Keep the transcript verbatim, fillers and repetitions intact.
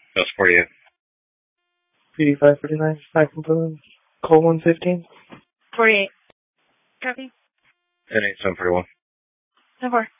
That's forty-eight. P D five forty-nine, I confirm. Call one fifteen. forty-eight. Copy. ten eight seven forty-one. ten four.